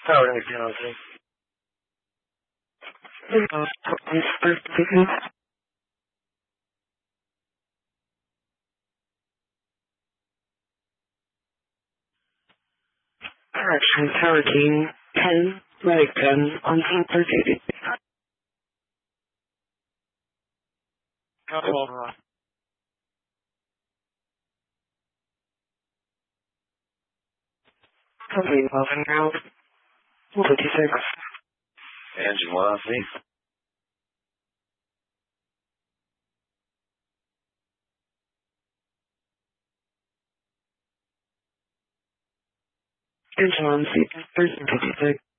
Ahora me quedo así. Correction, Tower King, 10, Medic 10, on team 13. Company 12 and ground, 56. Engine 1 on scene. Engine on seat 1356.